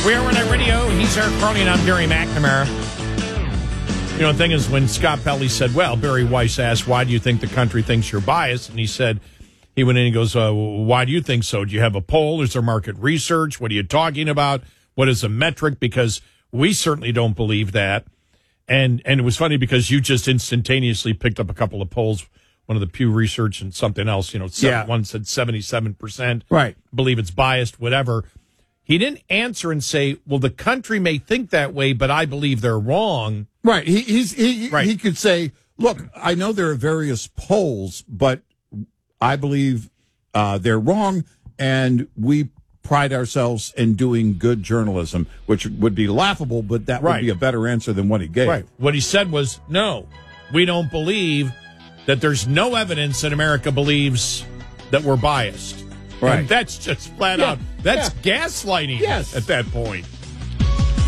We are Night Radio. He's Eric Carney, and I'm Gary McNamara. You know, the thing is, when Scott Pelley said, well, Barry Weiss asked, why do you think the country thinks you're biased? And he said, he went in and goes, why do you think so? Do you have a poll? Is there market research? What are you talking about? What is a metric? Because we certainly don't believe that. And it was funny because you just instantaneously picked up a couple of polls, one of the Pew Research and something else. You know, one said 77%. Right. Believe it's biased, whatever. He didn't answer and say, well, the country may think that way, but I believe they're wrong. Right. He could say, look, I know there are various polls, but I believe they're wrong, and we pride ourselves in doing good journalism, which would be laughable, but that would be a better answer than what he gave. Right. What he said was, no, we don't believe that there's no evidence that America believes that we're biased. Right. And that's just flat out. That's gaslighting at that point.